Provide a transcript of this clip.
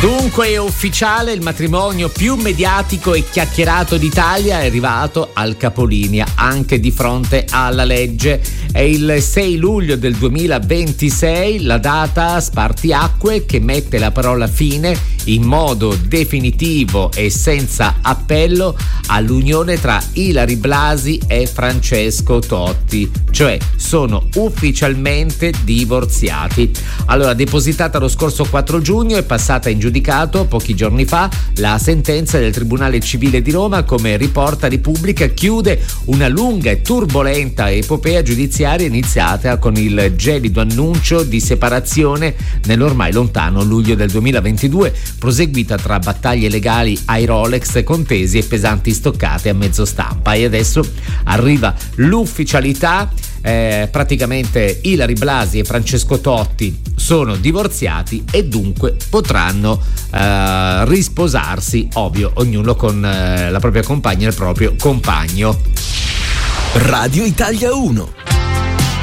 Dunque è ufficiale, il matrimonio più mediatico e chiacchierato d'Italia è arrivato al capolinea, anche di fronte alla legge. È il 6 luglio del 2026, la data spartiacque che mette la parola fine in modo definitivo e senza appello all'unione tra Ilary Blasi e Francesco Totti, cioè sono ufficialmente divorziati. Allora, depositata lo scorso 4 giugno, è passata in giudicato pochi giorni fa la sentenza del Tribunale Civile di Roma. Come riporta Repubblica, chiude una lunga e turbolenta epopea giudiziaria iniziata con il gelido annuncio di separazione nell'ormai lontano luglio del 2022, proseguita tra battaglie legali ai Rolex, contesi e pesanti stoccate a mezzo stampa. E adesso arriva l'ufficialità. Praticamente Ilary Blasi e Francesco Totti sono divorziati e dunque potranno risposarsi, ovvio, ognuno con la propria compagna e il proprio compagno. Radio Italia 1.